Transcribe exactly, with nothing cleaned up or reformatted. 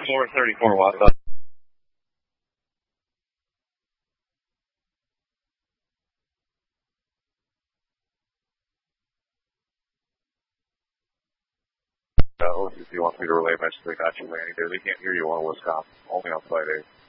four thirty-four watts. Uh, if you want me to relay a message, they got you landing there. They can't hear you on Wisconsin, only on Flight eight.